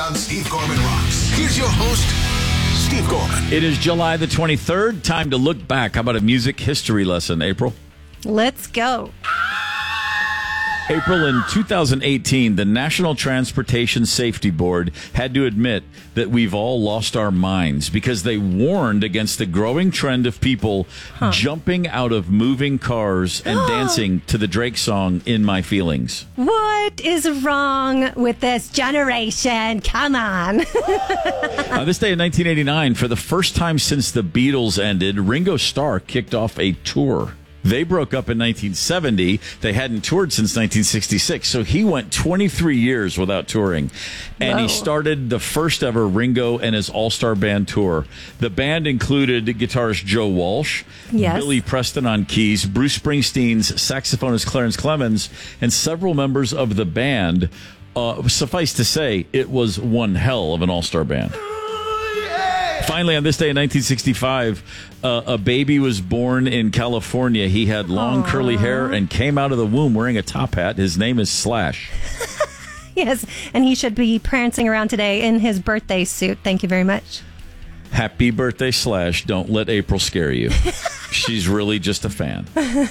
On Steve Gorman Rocks. Here's your host, Steve Gorman. It is July the 23rd. Time to look back. How about a music history lesson, April? Let's go. April, in 2018, the National Transportation Safety Board had to admit that we've all lost our minds because they warned against the growing trend of people jumping out of moving cars and dancing to the Drake song, In My Feelings. What is wrong with this generation? Come on. This day in 1989, for the first time since the Beatles ended, Ringo Starr kicked off a tour. They broke up in 1970. They hadn't toured since 1966, so he went 23 years without touring. And he started the first ever Ringo and his all-star band tour. The band included guitarist Joe Walsh, Billy Preston on keys, Bruce Springsteen's saxophonist Clarence Clemons, and several members of the band. Suffice to say, it was one hell of an all-star band. Finally, on this day in 1965, a baby was born in California. He had long curly hair and came out of the womb wearing a top hat. His name is Slash. Yes, and he should be prancing around today in his birthday suit. Thank you very much. Happy birthday, Slash. Don't let April scare you. She's really just a fan.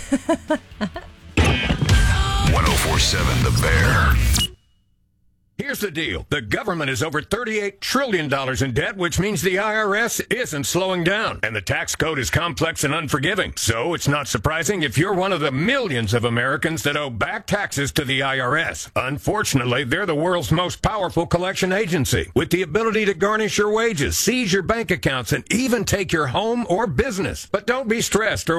104.7 The Bear. Here's the deal. The government is over $38 trillion in debt, which means the IRS isn't slowing down. And the tax code is complex and unforgiving. So it's not surprising if you're one of the millions of Americans that owe back taxes to the IRS. Unfortunately, they're the world's most powerful collection agency, with the ability to garnish your wages, seize your bank accounts, and even take your home or business. But don't be stressed or